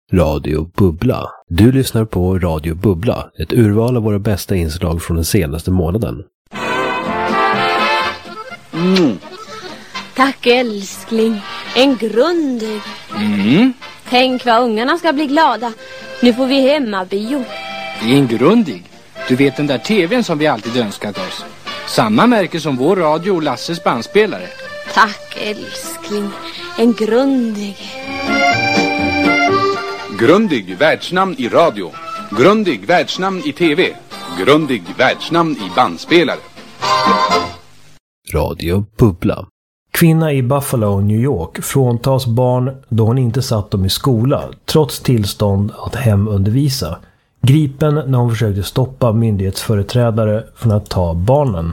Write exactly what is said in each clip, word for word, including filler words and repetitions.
Radio Bubbla. Du lyssnar på Radio Bubbla, ett urval av våra bästa inslag från den senaste månaden. Mm. Tack älskling, en grundig. Mm. Tänk vad ungarna ska bli glada. Nu får vi hemmabio. En grundig. Du vet den där tvn som vi alltid önskat oss. Samma märke som vår radio och Lasses bandspelare. Tack älskling, en grundig. Grundig världsnamn i radio. Grundig världsnamn i tv. Grundig världsnamn i bandspelare. Radio Bubbla. Kvinna i Buffalo, New York fråntas barn då hon inte satt dem i skola trots tillstånd att hemundervisa. Gripen när hon försökte stoppa myndighetsföreträdare från att ta barnen.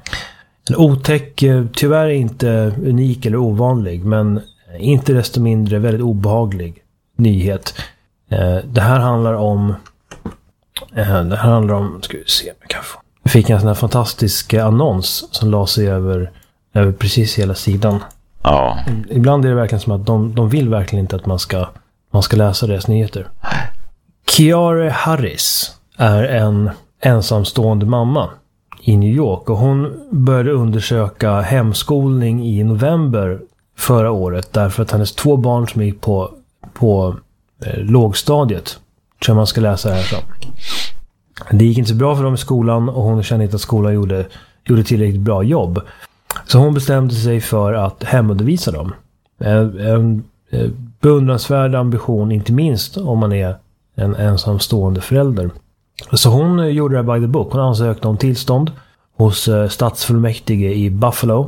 En otäck, tyvärr inte unik eller ovanlig, men inte desto mindre väldigt obehaglig nyhet. Det här handlar om det här handlar om ska vi se, jag kan få. Jag fick en sån här fantastisk annons som la sig över över precis hela sidan. Ja. Ibland är det verkligen som att de, de vill verkligen inte att man ska man ska läsa deras nyheter. Kiara Harris är en ensamstående mamma i New York och hon började undersöka hemskolning i november förra året därför att hennes två barn som gick på på eh, lågstadiet tror man ska läsa det här så. Det gick inte så bra för dem i skolan och hon kände inte att skolan gjorde, gjorde tillräckligt bra jobb. Så hon bestämde sig för att hemundervisa dem. En, en, en beundransvärd ambition, inte minst om man är en ensamstående förälder. Så hon gjorde det by the book. Hon ansökte om tillstånd hos stadsfullmäktige i Buffalo.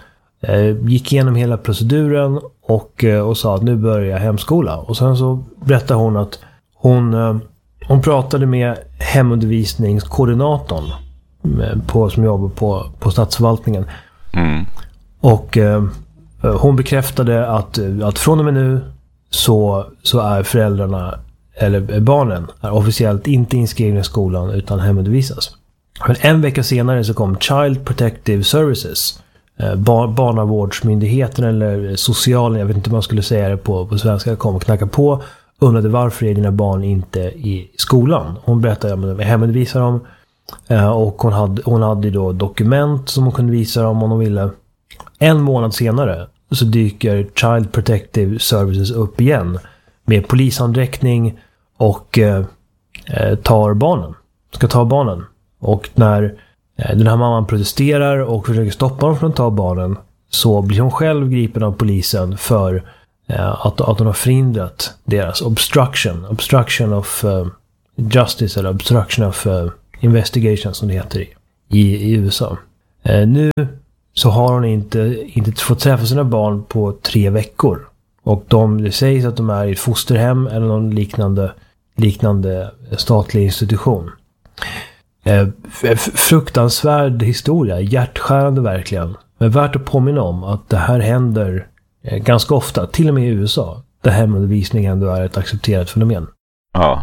Gick igenom hela proceduren och, och sa att nu börjar jag hemskola. Och sen så berättade hon att hon, hon pratade med hemundervisningskoordinatorn på, som jobbar på, på stadsförvaltningen. Mm. Och eh, hon bekräftade att, att från och med nu så, så är föräldrarna eller barnen är officiellt inte inskrivna i skolan utan hemundervisas. Men en vecka senare så kom Child Protective Services, eh, bar, barnavårdsmyndigheten eller socialen, jag vet inte hur man skulle säga det på, på svenska, kom och knackade på, undrade varför är dina barn inte i skolan. Hon berättade att jag hemundervisar dem. Uh, och hon hade, hon hade då dokument som hon kunde visa dem om hon ville. En månad senare så dyker Child Protective Services upp igen med polishandräckning och uh, uh, tar barnen. Ska ta barnen. Och när uh, den här mamman protesterar och försöker stoppa dem från att ta barnen så blir hon själv gripen av polisen för uh, att, att hon har förhindrat deras obstruction. Obstruction of uh, justice eller obstruction of uh, investigation som det heter i, i, i U S A. Eh, nu så har hon inte, inte fått träffa sina barn på tre veckor. Och de, det sägs att de är i ett fosterhem eller någon liknande, liknande statlig institution. Eh, fruktansvärd historia, hjärtskärande verkligen. Men värt att påminna om att det här händer eh, ganska ofta, till och med i U S A. Där hemundervisning ändå är ett accepterat fenomen. Ja.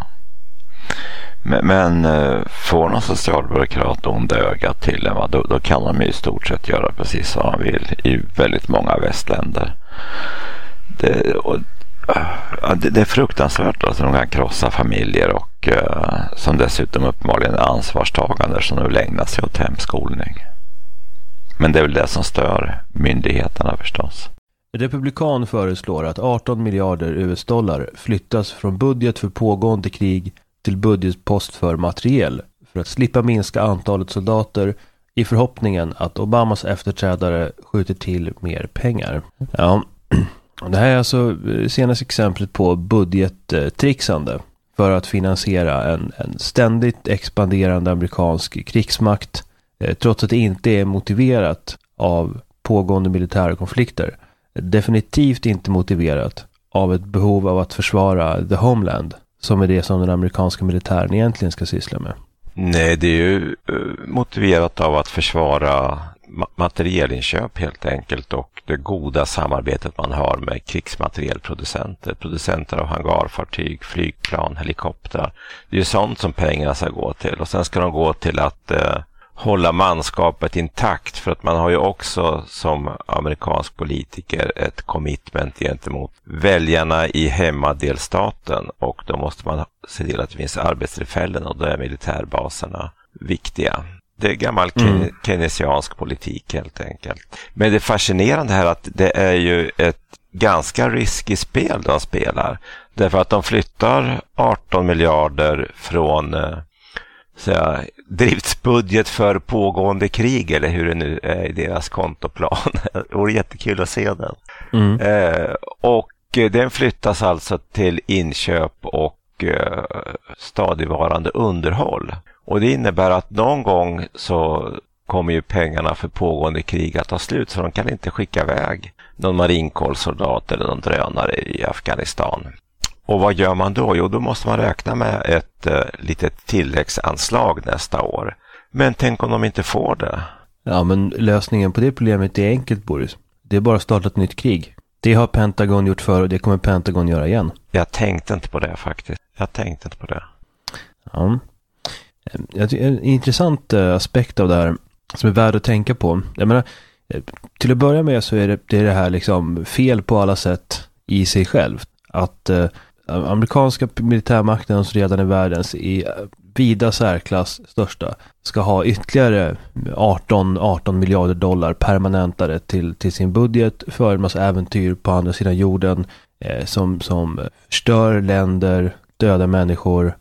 Men, men får någon socialbyråkrat onda ögat till en, då, då kan de i stort sett göra precis vad de vill i väldigt många västländer. Det, och, det, det är fruktansvärt att de kan krossa familjer och uh, som dessutom uppenbarligen är ansvarstagande som nu ägnar sig åt hemskolning. Men det är väl det som stör myndigheterna förstås. Republikan föreslår att arton miljarder U S-dollar flyttas från budget för pågående krig till budgetpost för materiel för att slippa minska antalet soldater i förhoppningen att Obamas efterträdare skjuter till mer pengar. Ja, det här är alltså senaste exemplet på budgettrixande för att finansiera en, en ständigt expanderande amerikansk krigsmakt trots att det inte är motiverat av pågående militära konflikter. Definitivt inte motiverat av ett behov av att försvara the homeland, som är det som den amerikanska militären egentligen ska syssla med. Nej, det är ju motiverat av att försvara materielinköp helt enkelt och det goda samarbetet man har med krigsmaterielproducenter, producenter av hangarfartyg, flygplan, helikoptrar. Det är ju sånt som pengarna ska gå till och sen ska de gå till att eh, hålla manskapet intakt, för att man har ju också som amerikansk politiker ett commitment gentemot väljarna i hemmadelstaten, och då måste man se till att det finns arbetstillfällen, och då är militärbaserna viktiga. Det är gammal mm. keynesiansk politik helt enkelt. Men det fascinerande här är att det är ju ett ganska risky spel de spelar, därför att de flyttar arton miljarder från så ja, driftsbudget för pågående krig, eller hur det nu är i deras kontoplan. Det vore jättekul att se den. Mm. Eh, och den flyttas alltså till inköp och eh, stadigvarande underhåll. Och det innebär att någon gång så kommer ju pengarna för pågående krig att ta slut, så de kan inte skicka iväg någon marinkålsoldat eller någon drönare i Afghanistan. Och vad gör man då? Jo, då måste man räkna med ett eh, litet tilläggsanslag nästa år. Men tänk om de inte får det? Ja, men lösningen på det problemet är enkelt, Boris. Det är bara att starta ett nytt krig. Det har Pentagon gjort förr, och det kommer Pentagon göra igen. Jag tänkte inte på det faktiskt. Jag tänkte inte på det. Ja. En intressant aspekt av det här som är värd att tänka på. Jag menar, till att börja med så är det det, är det här liksom fel på alla sätt i sig själv. Att eh, amerikanska militärmakten, som redan är världens i vida särklass största, ska ha ytterligare arton miljarder dollar permanentare till, till sin budget för en massa äventyr på andra sidan jorden eh, som, som förstör länder, dödar människor.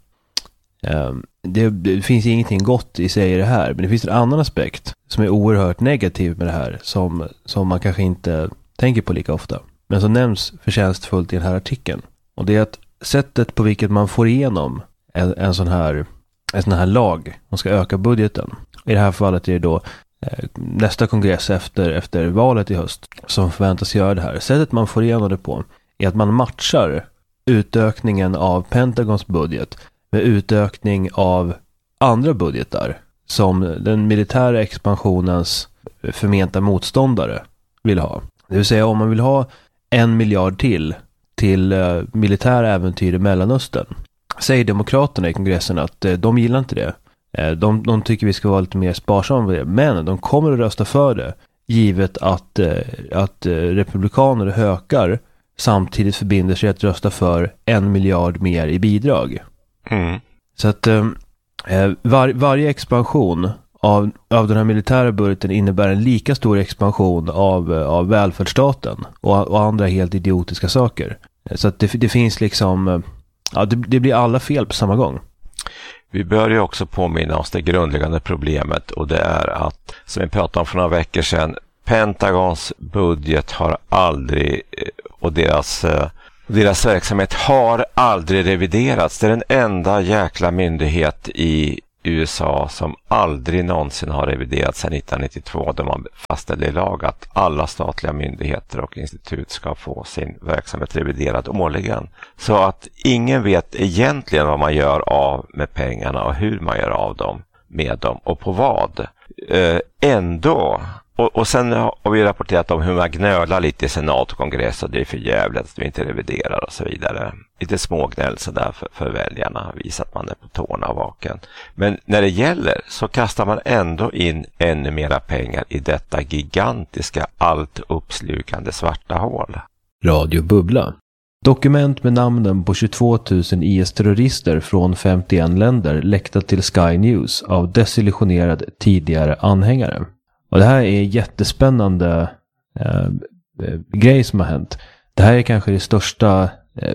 Eh, det, det finns ingenting gott i sig i det här, men det finns en annan aspekt som är oerhört negativ med det här, som, som man kanske inte tänker på lika ofta, men som nämns förtjänstfullt i den här artikeln. Och det är att sättet på vilket man får igenom en, en sån här en sån här lag som ska öka budgeten. I det här fallet är det då eh, nästa kongress efter, efter valet i höst som förväntas göra det här. Sättet man får igenom det på är att man matchar utökningen av Pentagons budget med utökning av andra budgetar som den militära expansionens förmenta motståndare vill ha. Det vill säga, om man vill ha en miljard till till uh, militära äventyr i Mellanöstern, säger demokraterna i kongressen att uh, de gillar inte det. Uh, de, de tycker vi ska vara lite mer sparsamma med det, men de kommer att rösta för det, givet att, uh, att uh, republikaner och hökar samtidigt förbinder sig att rösta för en miljard mer i bidrag. Mm. Så att uh, var, varje expansion Av, av den här militära budgeten innebär en lika stor expansion av, av välfärdsstaten och, och andra helt idiotiska saker. Så att det, det finns liksom, ja, det, det blir alla fel på samma gång. Vi bör ju också påminna oss det grundläggande problemet, och det är att, som vi pratade om för några veckor sedan, Pentagons budget har aldrig, och deras, deras verksamhet har aldrig reviderats. Det är den enda jäkla myndighet i U S A som aldrig någonsin har reviderats sedan nittonhundranittiotvå, då man fastställde i lag att alla statliga myndigheter och institut ska få sin verksamhet reviderad årligen. Så att ingen vet egentligen vad man gör av med pengarna och hur man gör av dem, med dem och på vad. Äh, ändå, och, och sen har vi rapporterat om hur man gnölar lite i senat och kongress, och det är för jävligt att vi inte reviderar och så vidare. Lite smågnäll sådär för, för väljarna, visar att man är på tårna och vaken. Men när det gäller så kastar man ändå in ännu mera pengar i detta gigantiska, allt uppslukande svarta hål. Radio Bubbla. Dokument med namnen på tjugotvåtusen I S-terrorister från femtioen länder läckta till Sky News av desillusionerad tidigare anhängare. Och det här är jättespännande eh, grej som har hänt. Det här är kanske det största eh,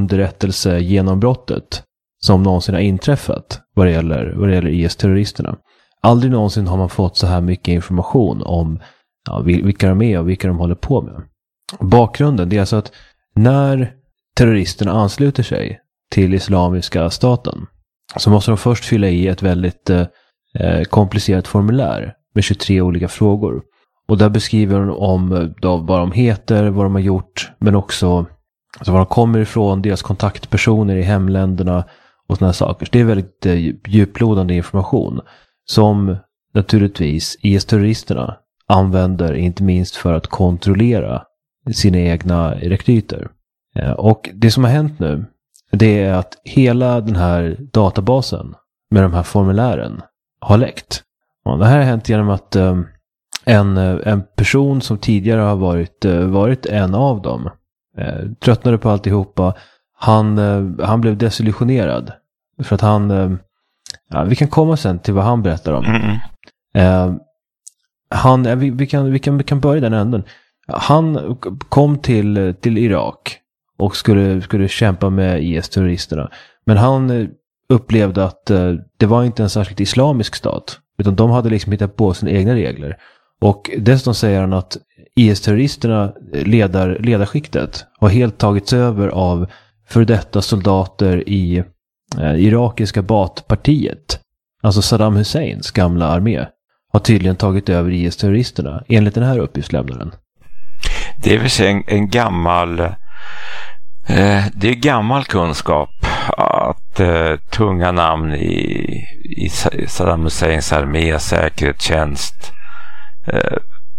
underrättelsegenombrottet som någonsin har inträffat vad det gäller, vad det gäller I S-terroristerna. Aldrig någonsin har man fått så här mycket information om ja, vilka de är och vilka de håller på med. Bakgrunden det är alltså att när terroristerna ansluter sig till Islamiska staten så måste de först fylla i ett väldigt eh, komplicerat formulär med tjugotre olika frågor. Och där beskriver de om då, vad de heter, vad de har gjort, men också alltså, var de kommer ifrån, deras kontaktpersoner i hemländerna och sådana saker. Så det är väldigt eh, djuplodande information som naturligtvis I S-terroristerna använder inte minst för att kontrollera sina egna rekryter. Eh, och det som har hänt nu, det är att hela den här databasen med de här formulären har läckt. Ja, det här har hänt genom att eh, en, en person som tidigare har varit, eh, varit en av dem eh, tröttnade på alltihopa. Han, eh, han blev desillusionerad. För att han... Eh, ja, vi kan komma sen till vad han berättar om. Mm. Eh, han, eh, vi, vi, kan, vi, kan, vi kan börja i den änden. Han kom till, till Irak och skulle, skulle kämpa med I S-terroristerna. Men han upplevde att eh, det var inte en särskilt islamisk stat. Utan de hade liksom hittat på sina egna regler. Och dessutom säger han att I S-terroristerna, ledar, ledarskiktet, har helt tagits över av för detta soldater i eh, irakiska Baath-partiet. Alltså Saddam Husseins gamla armé har tydligen tagit över I S-terroristerna enligt den här uppgiftslämnaren. Det är väl en, en gammal eh, det är gammal kunskap att eh, tunga namn i, i Saddam Husseins armé, säkerhetstjänst eh,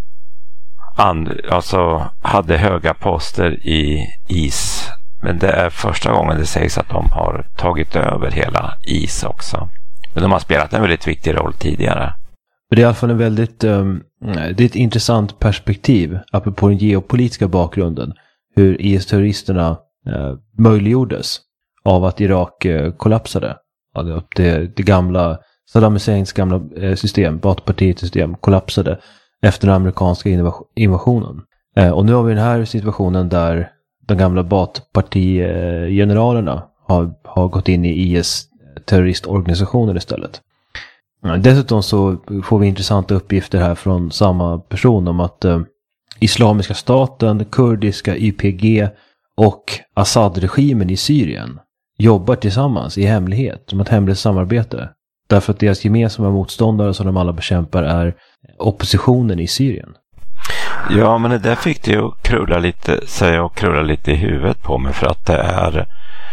and, alltså hade höga poster i I S. Men det är första gången det sägs att de har tagit över hela I S också. Men de har spelat en väldigt viktig roll tidigare. Det är i alla fall en väldigt um, det är ett intressant perspektiv apropå den geopolitiska bakgrunden. Hur I S-terroristerna uh, möjliggjordes av att Irak uh, kollapsade. Alltså det, det gamla Saddam Husseins gamla uh, system, Baath-partiets system, kollapsade efter den amerikanska invasionen. Uh, och nu har vi den här situationen där de gamla Baath-parti-generalerna har, har gått in i I S-terroristorganisationer istället. Dessutom så får vi intressanta uppgifter här från samma person om att eh, Islamiska staten, kurdiska Y P G och Assad-regimen i Syrien jobbar tillsammans i hemlighet, som ett hemligt samarbete. Därför att deras gemensamma motståndare som de alla bekämpar är oppositionen i Syrien. Ja, men det där fick det ju krulla lite, säga och krulla lite i huvudet på mig, för att det är...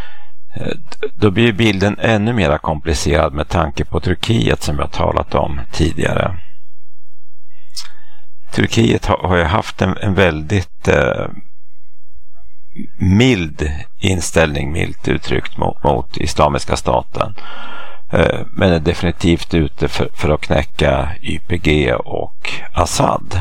Då blir bilden ännu mer komplicerad med tanke på Turkiet som jag talat om tidigare. Turkiet har, har ju haft en, en väldigt eh, mild inställning, milt uttryckt mot, mot Islamiska staten. Eh, men är definitivt ute för, för att knäcka Y P G och Assad.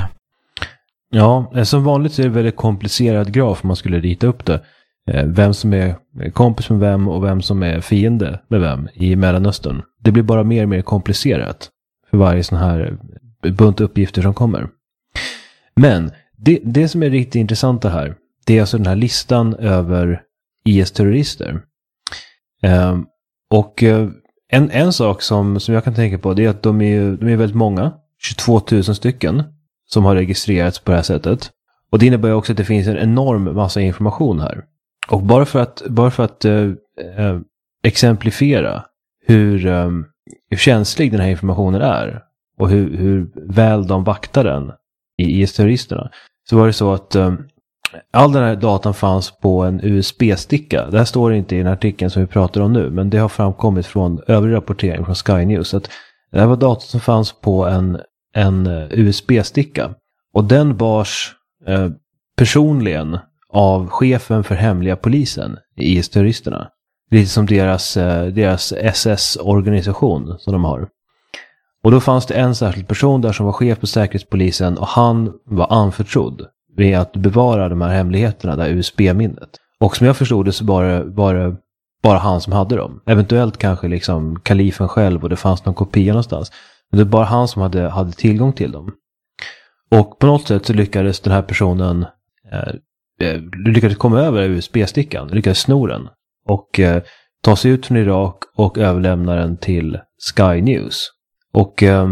Ja, som vanligt så är det väldigt komplicerad graf om man skulle rita upp det. Vem som är kompis med vem och vem som är fiende med vem i Mellanöstern. Det blir bara mer och mer komplicerat för varje sån här bunt uppgifter som kommer. Men det, det som är riktigt intressant här, det är alltså den här listan över I S-terrorister. Um, och uh, en, en sak som, som jag kan tänka på, det är att de är, de är väldigt många, tjugotvå tusen stycken som har registrerats på det här sättet. Och det innebär också att det finns en enorm massa information här. Och bara för att, bara för att uh, uh, exemplifiera hur, um, hur känslig den här informationen är och hur, hur väl de vaktar den i I S-terroristerna, så var det så att um, all den här datan fanns på en U S B-sticka. Det här står inte i den artikeln som vi pratar om nu, men det har framkommit från övrig rapportering från Sky News att det här var data som fanns på en, en U S B-sticka. Och den bars uh, personligen av chefen för hemliga polisen i I S-terroristerna. Lite som deras, deras S S-organisation som de har. Och då fanns det en särskild person där som var chef på säkerhetspolisen, och han var anförtrodd med att bevara de här hemligheterna, där U S B-minnet. Och som jag förstod det så var det, var det bara han som hade dem. Eventuellt kanske liksom kalifen själv, och det fanns någon kopia någonstans. Men det var bara han som hade, hade tillgång till dem. Och på något sätt så lyckades den här personen eh, lyckades komma över U S B-stickan, lyckades sno den och eh, ta sig ut från Irak och överlämna den till Sky News. Och eh,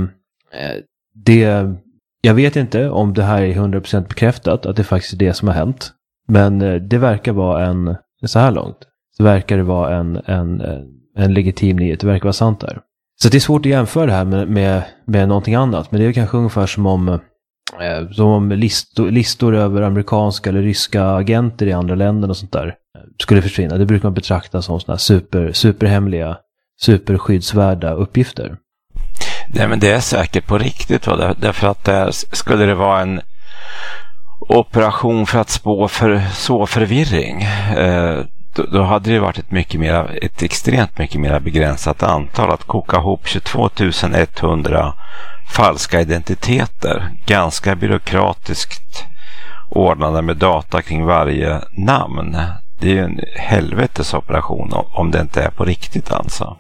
det, jag vet inte om det här är hundra procent bekräftat att det faktiskt är det som har hänt, men eh, det verkar vara en, så här långt, så verkar det vara en, en, en legitim nyhet, det verkar vara sant där. Så det är svårt att jämföra det här med, med, med någonting annat, men det är kanske ungefär som om som om listor, listor över amerikanska eller ryska agenter i andra länder och sånt där skulle försvinna. Det brukar man betrakta som såna super, superhemliga, superskyddsvärda uppgifter. Nej, men det är säkert på riktigt, va? Därför att det skulle det vara en operation för att spå för så förvirring, eh, då, då hade det varit ett mycket mer, ett extremt mycket mer begränsat antal. Att koka ihop tjugotvå tusen etthundra falska identiteter, ganska byråkratiskt ordnade med data kring varje namn. Det är ju en helvetesoperation om det inte är på riktigt alltså.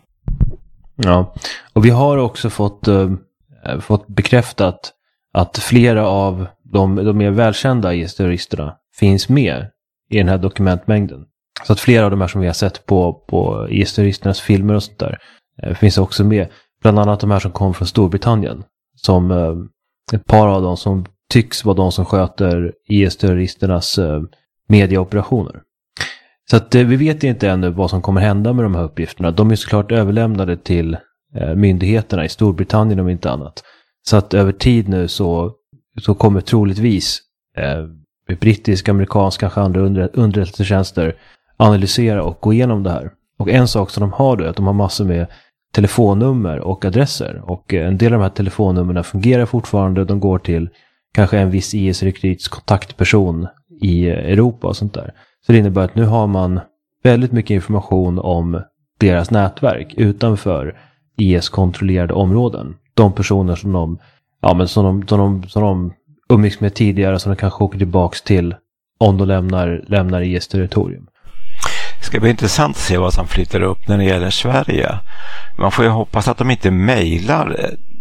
Ja, och vi har också fått, äh, fått bekräftat att flera av de, de mer välkända I S-terroristerna finns med i den här dokumentmängden. Så att flera av de här som vi har sett på, på I S-terroristernas filmer och sånt där äh, finns också med. Bland annat de här som kom från Storbritannien. Som äh, ett par av dem som tycks vara de som sköter I S-terroristernas äh, medieoperationer. Så att eh, vi vet inte ännu vad som kommer hända med de här uppgifterna. De är såklart överlämnade till eh, myndigheterna i Storbritannien om inte annat. Så att över tid nu så, så kommer troligtvis eh, brittiska, amerikanska, kanske andra under, underrättelsetjänster analysera och gå igenom det här. Och en sak som de har då är att de har massor med telefonnummer och adresser. Och eh, en del av de här telefonnummerna fungerar fortfarande. De går till kanske en viss I S-rekryts kontaktperson i Europa och sånt där. Så det innebär att nu har man väldigt mycket information om deras nätverk utanför I S-kontrollerade områden. De personer som de, ja, men som de, som de, som de umgicks med tidigare, som de kanske åker tillbaka till om de lämnar, lämnar I S-territorium. Det ska bli intressant att se vad som flyttar upp när det gäller Sverige. Man får ju hoppas att de inte mejlar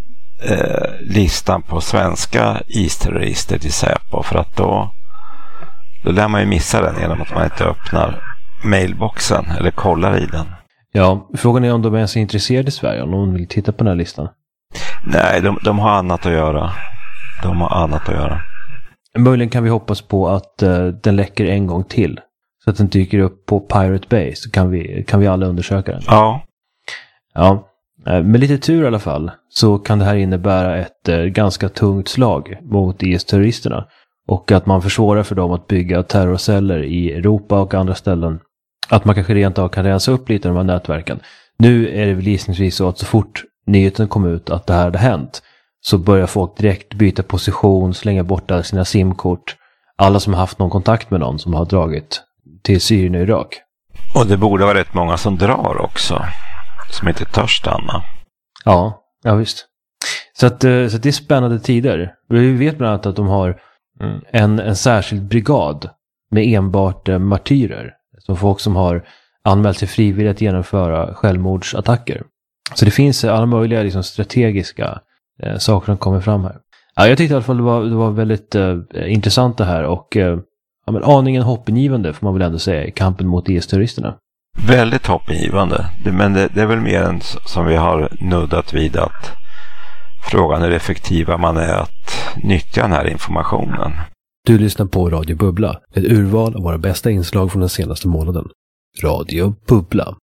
eh, listan på svenska I S-terrorister till Säpo, för att då Då lär man ju missa den genom att man inte öppnar mailboxen eller kollar i den. Ja, frågan är om de ens är intresserade i Sverige, om någon vill titta på den här listan. Nej, de, de har annat att göra. De har annat att göra. Möjligen kan vi hoppas på att uh, den läcker en gång till. Så att den dyker upp på Pirate Bay, så kan vi, kan vi alla undersöka den. Ja. Ja, med lite tur i alla fall så kan det här innebära ett uh, ganska tungt slag mot I S-terroristerna. Och att man försvårar för dem att bygga terrorceller i Europa och andra ställen. Att man kanske rent av kan rensa upp lite av de här nätverken. Nu är det väl gissningsvis så att så fort nyheten kom ut att det här hade hänt, så börjar folk direkt byta position, slänga bort alla sina simkort. Alla som har haft någon kontakt med någon som har dragit till Syrien och Irak. Och det borde vara rätt många som drar också. Som inte törs stanna. Ja, ja visst. Så, att, så att det är spännande tider. Vi vet bland annat att de har Mm. En, en särskild brigad med enbart eh, martyrer. Som folk som har anmält sig frivilligt att genomföra självmordsattacker. Så det finns eh, alla möjliga liksom, strategiska eh, saker som kommer fram här. Ja, jag tyckte i alla fall det var, det var väldigt eh, intressant det här. Och eh, ja, men aningen hoppingivande får man väl ändå säga i kampen mot I S-terroristerna. Väldigt hoppingivande. Det, men det, det är väl mer än som vi har nuddat vid att frågan hur effektiva man är att nyttja den här informationen. Du lyssnar på Radio Bubbla, ett urval av våra bästa inslag från den senaste månaden. Radio Bubbla.